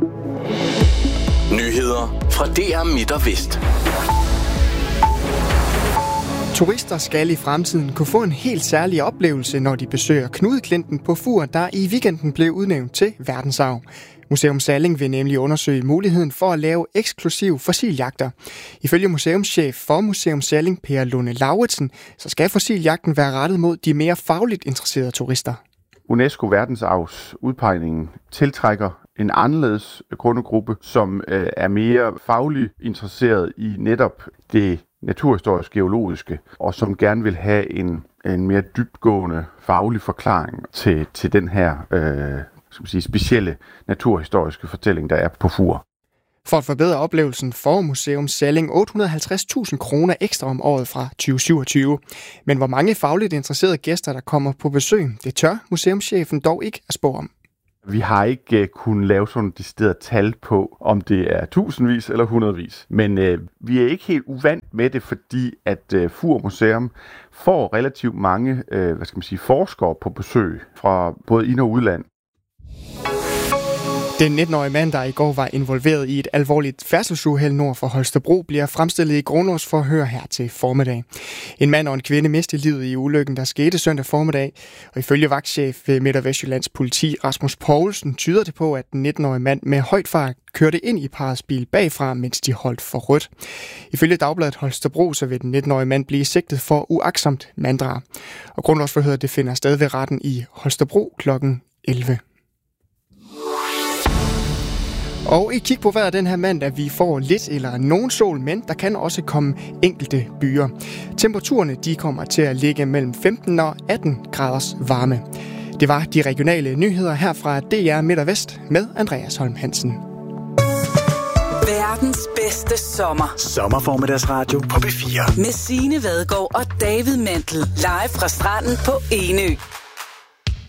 Nyheder fra DR Midt og Vest. Turister skal i fremtiden kunne få en helt særlig oplevelse, når de besøger Knudeklinten på Fur, der i weekenden blev udnævnt til verdensarv. Museum Salling vil nemlig undersøge muligheden for at lave eksklusiv fossiljagter. Ifølge museumschef for Museum Salling, Per Lunde Lauritsen, så skal fossiljagten være rettet mod de mere fagligt interesserede turister. UNESCO verdensarvs udpegningen tiltrækker en anderledes kundegruppe, som er mere fagligt interesseret i netop det naturhistorisk geologiske, og som gerne vil have en mere dybtgående faglig forklaring til den her specielle naturhistoriske fortælling, der er på Fur. For at forbedre oplevelsen får Museum Salling 850.000 kroner ekstra om året fra 2027. Men hvor mange fagligt interesserede gæster, der kommer på besøg, det tør museumschefen dog ikke at spå om. Vi har ikke kunnet lave sådan et decideret tal på, om det er tusindvis eller hundredvis. Men vi er ikke helt uvant med det, fordi at Fur Museum får relativt mange forskere på besøg fra både ind- og udland. Den 19-årige mand, der i går var involveret i et alvorligt færdselsuheld nord for Holstebro, bliver fremstillet i grundlovsforhør her til formiddag. En mand og en kvinde mistede livet i ulykken, der skete søndag formiddag. Og ifølge vagtchef ved Midt- og Vestjyllands politi, Rasmus Poulsen, tyder det på, at den 19-årige mand med højt fart kørte ind i parrets bil bagfra, mens de holdt for rødt. Ifølge Dagbladet Holstebro, så vil den 19-årige mand blive sigtet for uagtsomt manddrab. Og grundlovsforhøret det finder sted ved retten i Holstebro kl. 11. Og i kig på vejret den her mandag, vi får lidt eller nogen sol, men der kan også komme enkelte byer. Temperaturerne de kommer til at ligge mellem 15 og 18 graders varme. Det var de regionale nyheder her fra DR Midt og Vest med Andreas Holm Hansen. Verdens bedste sommer. Sommerformiddagsradio på B4. Med Signe Vadgaard og David Mandel. Live fra stranden på Enø.